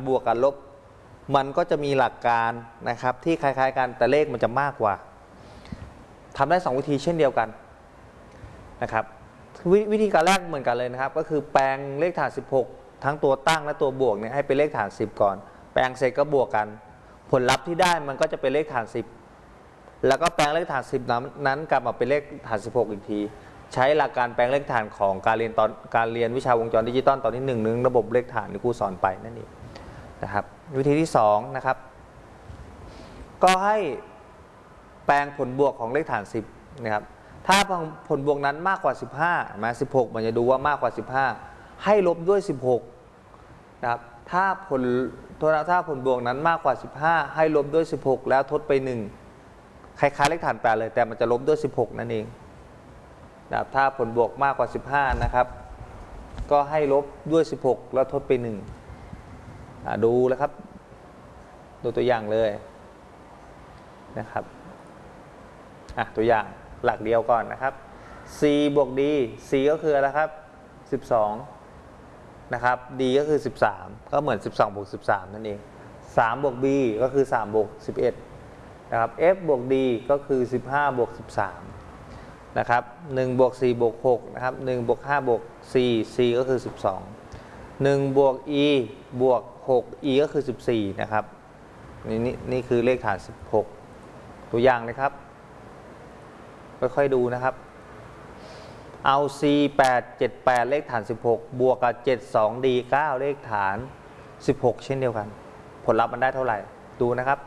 บวกการลบมันก็จะมีหลักการนะครับที่คล้ายๆกันแต่เลขมันจะมากกว่าทำได้2วิธีเช่นเดียวกันนะครับวิธีการแรกเหมือนกันเลยนะครับก็คือแปลงเลขฐาน16ทั้งตัวตั้งและตัวบวกเนี่ยให้เป็นเลขฐาน10ก่อนแปลงเสร็จก็บวกกันผลลัพธ์ที่ได้มันก็จะเป็นเลขฐาน10แล้วก็แปลงเลขฐาน10นั้นกลับมาเป็นเลขฐาน16อีกทีใช้หลักการแปลงเลขฐานของการเรียนวิชาวงจรดิจิตอลตอนที่1ระบบเลขฐานที่ครูสอนไปนั่นเองนะครับวิธีที่2นะครับก็ให้แปลงผลบวกของเลขฐาน10นะครับถ้าผลบวกนั้นมากกว่า15มา16มันจะดูว่ามากกว่า15ให้ลบด้วย16นะครับถ้าผลบวกนั้นมากกว่า15ให้ลบด้วย16แล้วทดไป1คล้ายๆเลขฐาน8เลยแต่มันจะลบด้วย16นั่นเองนะครับถ้าผลบวกมากกว่า15นะครับก็ให้ลบด้วย16แล้วทดไป1ดูแล้วครับดูตัวอย่างเลยนะครับตัวอย่างหลักเดียวก่อนนะครับ c บวก d c ก็คืออะไรครับ12นะครับ d ก็คือ13ก็เหมือน12บวก13นั่นเอง3บวก b ก็คือ3บวก11นะครับ f บวก d ก็คือ15บวก13นะครับ1บวก4บวก6นะครับ1บวก5บวก4 c ก็คือ12 1บวก e บวก6 e ก็คือ14นะครับนี่คือเลขฐาน16ตัวอย่างเลยครับค่อยๆดูนะครับเอา c 8 7 8เลขฐาน16บวกกับ7 2 d 9เลขฐาน16เช่นเดียวกันผลลัพธ์มันได้เท่าไหร่ดูนะครับ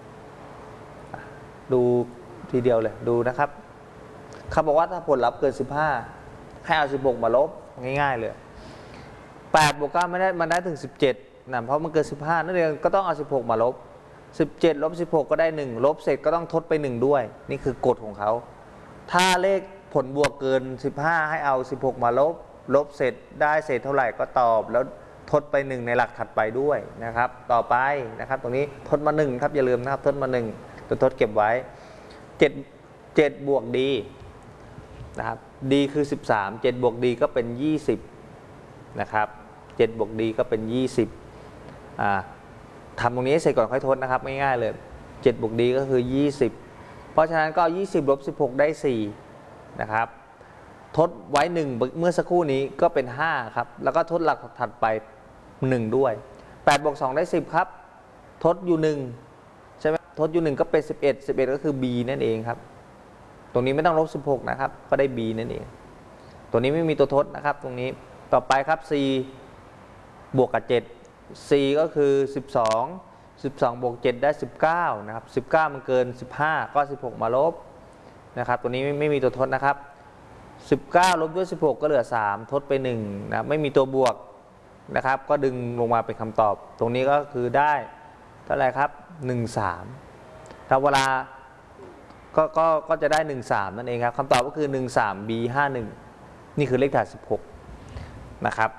ดูทีเดียวเลยดูนะครับเขาบอกว่าถ้าผลลัพธ์เกิน15ให้เอา16มาลบง่ายๆเลย8บวก9มันได้ถึง17นะเพราะมันเกิน15นั่นเองก็ต้องเอา16มาลบ17ลบ16ก็ได้1ลบเสร็จก็ต้องทดไป1ด้วยนี่คือกฎของเขาถ้าเลขผลบวกเกิน15ให้เอา16มาลบเสร็จได้เศษเท่าไหร่ก็ตอบแล้วทดไป1ในหลักถัดไปด้วยนะครับต่อไปนะครับตรงนี้ทดมา1ครับอย่าลืมนะครับทดมา1ตัวทดเก็บไว้7บวก d นะครับ d คือ13 7บวก d ก็เป็น20นะครับ7บวก d ก็เป็น20ทำตรงนี้เสร็จก่อนค่อยทดนะครับง่ายๆเลย7บวก d ก็คือ20เพราะฉะนั้นก็20ลบ16ได้4นะครับทดไว้1เมื่อสักครู่นี้ก็เป็น5ครับแล้วก็ทดหลักถัดไป1ด้วย8บวก2ได้10ครับทดอยู่1ใช่ไหมทดอยู่1ก็เป็น11ก็คือ b นั่นเองครับตรงนี้ไม่ต้องลบ16นะครับก็ได้ b นั่นเองตัวนี้ไม่มีตัวทดนะครับตรงนี้ต่อไปครับ c บวกกับ7 c ก็คือ12บวก7ได้19นะครับ19มันเกิน15ก็16มาลบนะครับตัวนี้ไม่มีตัวทดนะครับ19ลบด้วย16ก็เหลือ3ทดไป1นะไม่มีตัวบวกนะครับก็ดึงลงมาเป็นคำตอบตรงนี้ก็คือได้เท่าไหร่ครับ13ถ้าเวลาก็จะได้13นั่นเองครับคำตอบก็คือ13 b 51นี่คือเลขฐาน16นะครับ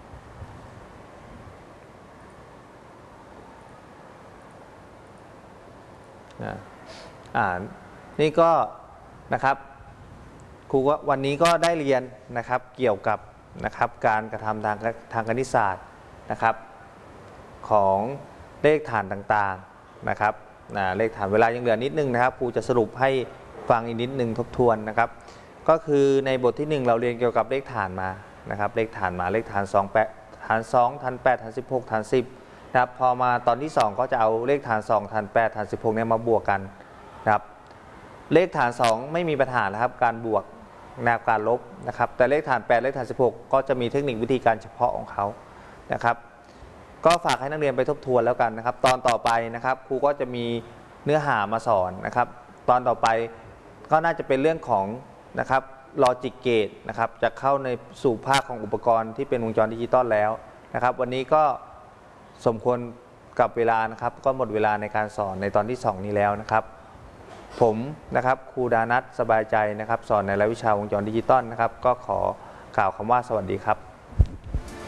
นี่ก็นะครับครูว่าวันนี้ก็ได้เรียนนะครับเกี่ยวกับนะครับการกระทำทางคณิตศาสตร์นะครับของเลขฐานต่างๆนะครับเลขฐานเวลายังเหลือนิดนึงนะครับครูจะสรุปให้ฟังอีกนิดนึงทบทวนนะครับก็คือในบทที่1เราเรียนเกี่ยวกับเลขฐานมานะครับเลขฐานเลขฐาน2ฐาน2ฐาน8ฐาน16ฐาน10นะครับพอมาตอนที่2ก็จะเอาเลขฐาน2ฐาน8ฐาน16เนี่ยมาบวกกันนะครับเลขฐาน2ไม่มีปัญหานะครับการบวกการลบนะครับแต่เลขฐาน8เลขฐาน16ก็จะมีเทคนิควิธีการเฉพาะของเขานะครับก็ฝากให้นักเรียนไปทบทวนแล้วกันนะครับตอนต่อไปนะครับครูก็จะมีเนื้อหามาสอนนะครับตอนต่อไปก็น่าจะเป็นเรื่องของนะครับลอจิกเกตนะครับจะเข้าในสู่ภาคของอุปกรณ์ที่เป็นวงจรดิจิตอลแล้วนะครับวันนี้ก็สมควรกับเวลานะครับก็หมดเวลาในการสอนในตอนที่2นี้แล้วนะครับผมนะครับครูดานัทสบายใจนะครับสอนในรายวิชาวงจรดิจิตอลนะครับก็ขอกล่าวคำว่าสวัสดีครับ